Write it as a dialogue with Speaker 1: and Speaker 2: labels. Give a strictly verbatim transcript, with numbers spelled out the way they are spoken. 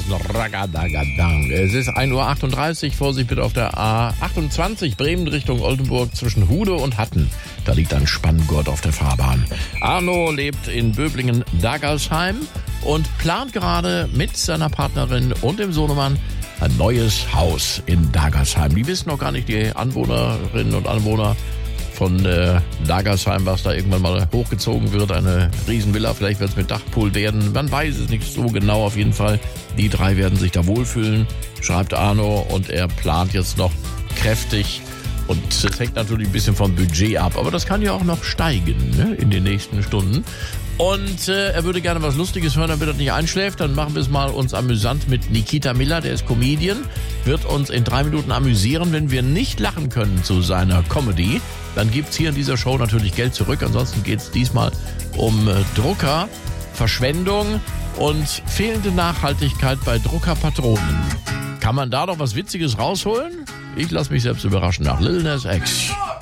Speaker 1: ist ein Ragadagadang. Es ist ein Uhr achtunddreißig, Vorsicht bitte auf der A achtundzwanzig, Bremen Richtung Oldenburg zwischen Hude und Hatten. Da liegt ein Spanngurt auf der Fahrbahn. Arno lebt in Böblingen-Dagersheim und plant gerade mit seiner Partnerin und dem Sohnemann ein neues Haus in Dagersheim. Die wissen noch gar nicht, die Anwohnerinnen und Anwohner von äh, Dagersheim, was da irgendwann mal hochgezogen wird. Eine Riesenvilla, vielleicht wird es mit Dachpool werden. Man weiß es nicht so genau, auf jeden Fall. Die drei werden sich da wohlfühlen, schreibt Arno, und er plant jetzt noch kräftig. Und das hängt natürlich ein bisschen vom Budget ab, aber das kann ja auch noch steigen, ne, in den nächsten Stunden. Und äh, er würde gerne was Lustiges hören, damit er nicht einschläft. Dann machen wir es mal uns amüsant mit Nikita Miller, der ist Comedian, wird uns in drei Minuten amüsieren. Wenn wir nicht lachen können zu seiner Comedy, dann gibt's hier in dieser Show natürlich Geld zurück. Ansonsten geht's diesmal um äh, Drucker, Verschwendung und fehlende Nachhaltigkeit bei Druckerpatronen. Kann man da doch was Witziges rausholen? Ich lasse mich selbst überraschen nach Lil Nas X.